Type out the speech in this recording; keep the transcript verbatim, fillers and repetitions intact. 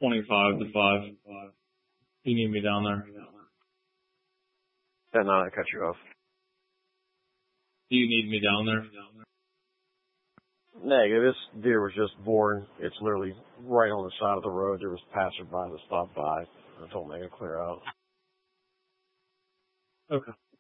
twenty-five to five. You need me down there. Yeah, no, I cut you off. Do you need me down there? Negative. This deer was just born. It's literally right on the side of the road. There was passerby that stopped by. I told them they could clear out. Okay.